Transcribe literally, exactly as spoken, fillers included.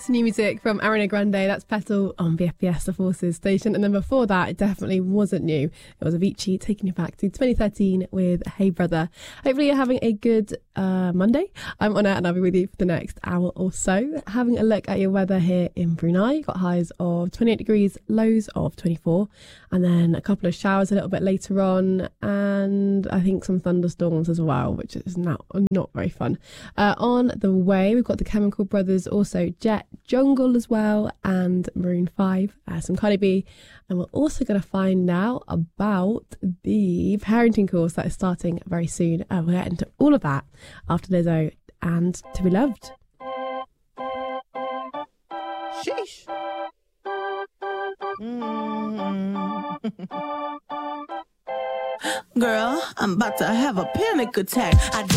That's new music from Ariana Grande. That's Petal on B F B S, the Forces station. And then before that, it definitely wasn't new. It was Avicii taking you back to twenty thirteen with Hey Brother. Hopefully you're having a good uh, Monday. I'm Honor and I'll be with you for the next hour or so. Having a look at your weather here in Brunei. Got highs of twenty-eight degrees, lows of twenty-four. And then a couple of showers a little bit later on. And I think some thunderstorms as well, which is not, not very fun. Uh, on the way, we've got the Chemical Brothers, also Jet, Jungle as well, and Maroon five, uh, some Cardi B. And we're also going to find out about the parenting course that is starting very soon. Uh, we'll get into all of that after Lizzo and To Be Loved. Sheesh. Mm. Girl, I'm about to have a panic attack. I